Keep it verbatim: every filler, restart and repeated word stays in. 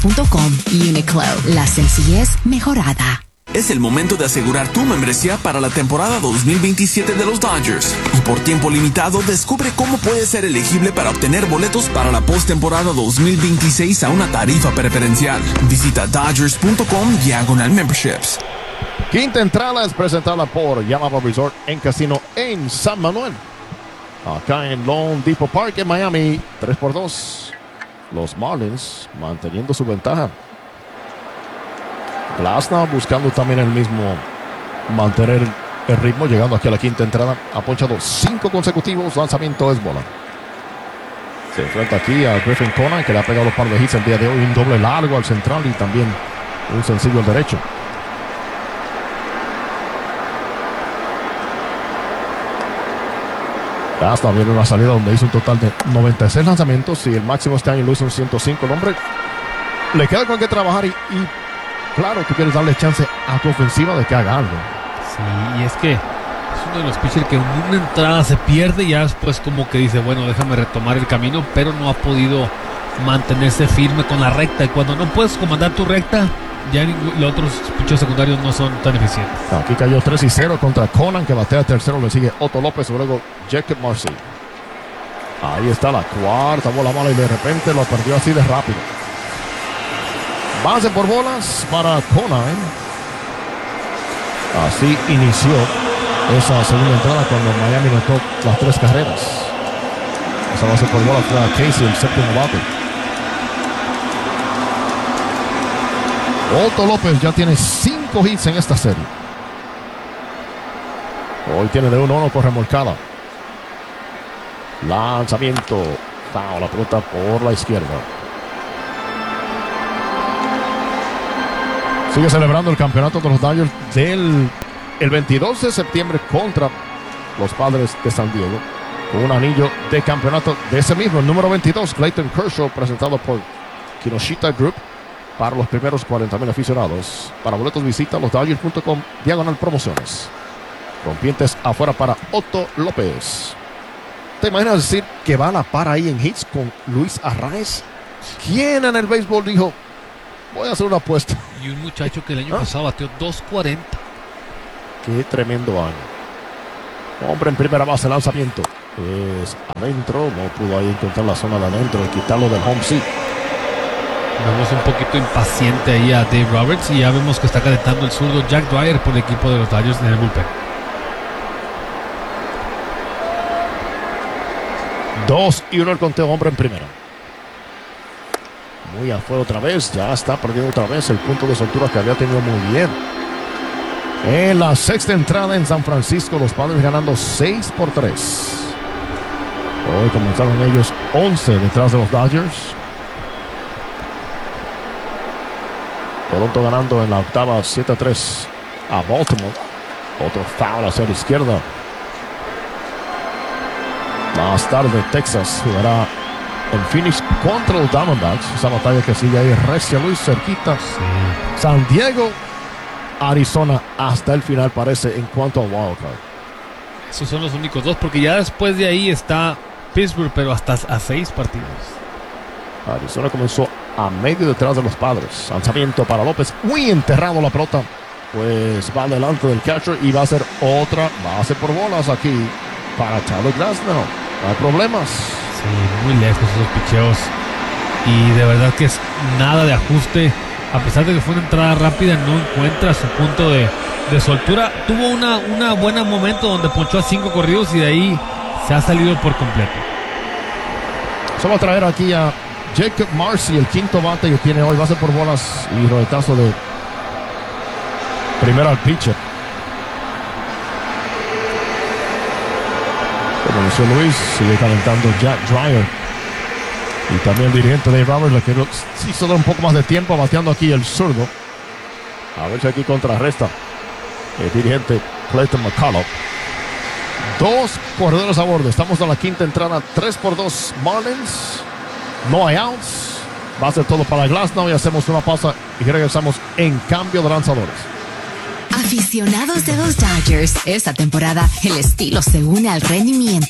punto com. Uniqlo, la sencillez mejorada. Es el momento de asegurar tu membresía para la temporada dos mil veintisiete de los Dodgers. Y por tiempo limitado, descubre cómo puedes ser elegible para obtener boletos para la postemporada dos mil veintiséis a una tarifa preferencial. Visita Dodgers punto com diagonal memberships. Quinta entrada es presentada por Yamaha Resort en Casino en San Manuel. Acá en Lone Depot Park en Miami, tres por dos. Los Marlins manteniendo su ventaja. Glasnow buscando también el mismo mantener el ritmo, llegando aquí a la quinta entrada. Ha ponchado cinco consecutivos. Lanzamiento es bola. Se enfrenta aquí a Griffin Conant, que le ha pegado los par de hits el día de hoy. Un doble largo al central y también un sencillo al derecho. Hasta viene una salida donde hizo un total de noventa y seis lanzamientos y el máximo este año lo hizo en ciento cinco. El hombre le queda con qué trabajar y, y claro, tú quieres darle chance a tu ofensiva de que haga algo. Sí, y es que es uno de los pitchers que en una entrada se pierde y ya después como que dice, bueno, déjame retomar el camino, pero no ha podido mantenerse firme con la recta. Y cuando no puedes comandar tu recta, ya los otros pitchers secundarios no son tan eficientes. Aquí cayó tres y cero contra Conant, que batea tercero. Le sigue Otto López, luego Jacob Marcy. Ahí está la cuarta bola mala y de repente lo perdió así de rápido. Base por bolas para Conant. Así inició esa segunda entrada cuando Miami notó las tres carreras. Esa base por bolas fue a Casey, el séptimo bate. Otto López ya tiene cinco hits en esta serie. Hoy tiene de uno a uno con remolcada. Lanzamiento. Foul, la pelota por la izquierda. Sigue celebrando el campeonato de los Dodgers del el veintidós de septiembre contra los Padres de San Diego. Con un anillo de campeonato de ese mismo, el número veintidós, Clayton Kershaw, presentado por Kinoshita Group. Para los primeros cuarenta mil aficionados. Para boletos visita los Dodgers punto com diagonal promociones. Rompientes afuera para Otto López. ¿Te imaginas decir que va a la par ahí en hits con Luis Arraez? ¿Quién en el béisbol dijo, voy a hacer una apuesta? Y un muchacho que el año ¿Ah? pasado bateó dos cuarenta. Qué tremendo año. Hombre en primera base, lanzamiento. Es adentro, no pudo ahí encontrar la zona de adentro y quitarlo del home seat. Vemos un poquito impaciente ahí a Dave Roberts y ya vemos que está calentando el zurdo Jack Dwyer por el equipo de los Dodgers en el bullpen. Dos y uno el conteo, hombre en primera. Muy afuera otra vez, ya está perdiendo otra vez el punto de soltura que había tenido muy bien. En la sexta entrada en San Francisco, los Padres ganando seis por tres. Hoy comenzaron ellos once detrás de los Dodgers. Toronto ganando en la octava siete a tres a Baltimore. Otro foul hacia la izquierda. Más tarde Texas jugará en Phoenix contra los Diamondbacks. Esa batalla que sigue ahí recia, Luis, cerquita. Sí. San Diego, Arizona hasta el final parece en cuanto a wildcard. Esos son los únicos dos porque ya después de ahí está Pittsburgh, pero hasta a seis partidos. Arizona comenzó a medio detrás de los Padres. Lanzamiento para López, muy enterrado la pelota. Pues va delante del catcher y va a ser otra base por bolas aquí para Tyler Glasnow. No hay problemas. Sí, muy lejos esos picheos. Y de verdad que es nada de ajuste. A pesar de que fue una entrada rápida, no encuentra su punto de, de soltura. Tuvo una, una buena momento donde ponchó a cinco corridos y de ahí se ha salido por completo. Se va a traer aquí a Jacob Marcy, el quinto bate que tiene hoy. Base por bolas y roletazo de primero al pitcher. Como dice Luis, sigue calentando Jack Dwyer. Y también el dirigente Dave Roberts le quiero hizo dar un poco más de tiempo bateando aquí el zurdo. A ver si aquí contrarresta el dirigente Clayton McCullough. Dos corredores a bordo. Estamos en la quinta entrada. tres por dos Marlins. No hay outs. Va a ser todo para Glasnow y hacemos una pausa y regresamos en cambio de lanzadores. Aficionados de los Dodgers, esta temporada el estilo se une al rendimiento.